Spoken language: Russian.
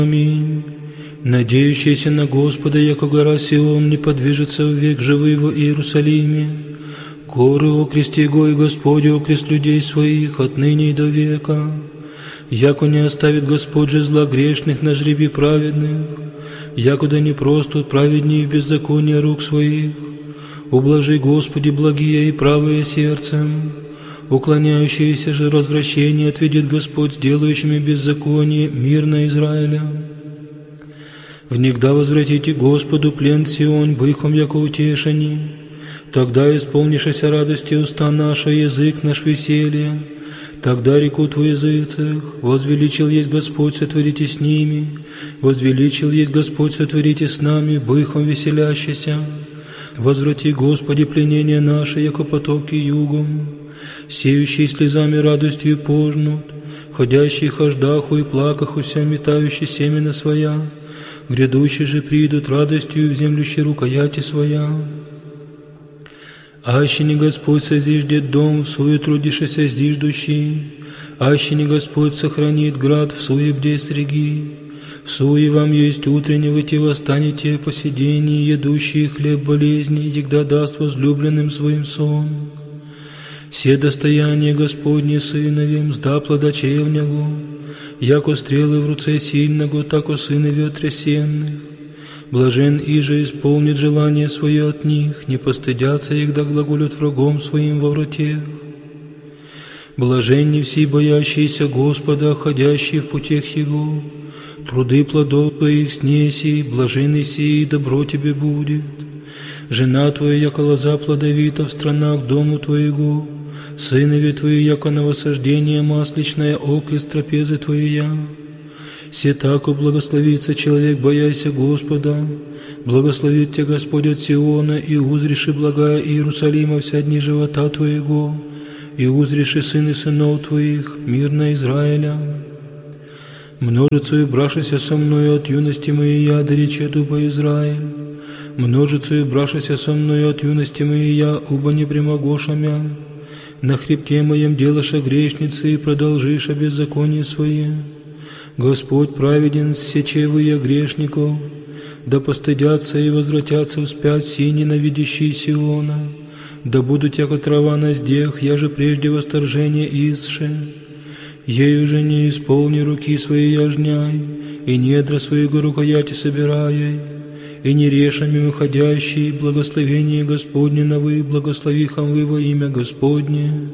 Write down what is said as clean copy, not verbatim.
Аминь. Надеющийся на Господа, яко гора Сион, не подвижется в век живый во Иерусалиме. Горы окрести го и Господь окрест людей своих отныне и до века. Яко не оставит Господь же зла грешных на жребе праведных, якуда не простут праведнее в беззаконие рук своих. Ублажи, Господи, благие и правые сердцем, уклоняющиеся же развращение отведет Господь сделающими беззаконие мир на Израиля. Внегда возвратите Господу плен Сион, быхом яко утешени, тогда исполнишься радости уста наша, язык наш веселье. Тогда рекут в языцах: возвеличил есть Господь, сотворите с ними, возвеличил есть Господь, сотворите с нами, быхом веселящийся. Возврати, Господи, пленение наше, яко потоки югом, сеющие слезами радостью пожнут, ходящие хождаху и плакахуся, метающие семена своя, грядущие же придут радостью в землющей рукояти своя. Аще не Господь созиждет дом, в суе трудишься зиждущий, аще не Господь сохранит град, в суе бде среги. В суе вам есть утренне, выйти восстанете по сидении, едущие хлеб болезни, егда даст возлюбленным своим сон. Все достояние Господне сыновем, сда плода чревнягу, яко стрелы в руце сильного, тако сынове отрясенных. Блажен иже исполнит желание свое от них, не постыдятся, егда глаголют врагом своим во вратех. Блаженни все боящиеся Господа, ходящие в путях Его, труды плодов Твоих снеси, блаженный сии, добро Тебе будет. Жена Твоя, яко лоза плодовита в странах дому Твоего, сынове Твои, яко новосаждение масличное, окрест трапезы Твоя. Се тако благословится человек, бояйся Господа, благословит Тебя Господь от Сиона, и узреши благая Иерусалима вся дни живота Твоего, и узреши сыны сынов Твоих, мир на Израиля. Множицею брашися со мною от юности моей я, да речету по Израиль. Множицею брашися со мною от юности моей я, уба не прямогоша мя. На хребте моем делаша грешницы, и продолжиша беззаконие свое. Господь праведен, сечевы я грешников, да постыдятся и возвратятся вспять все ненавидящие Сиона, да будут яко трава на здех, я же прежде восторжение исше. Ею же не исполни руки свои яжняй, и недра своего рукояти собирай, и не решами выходящие, благословение Господне на вы, благослови хам вы во имя Господне.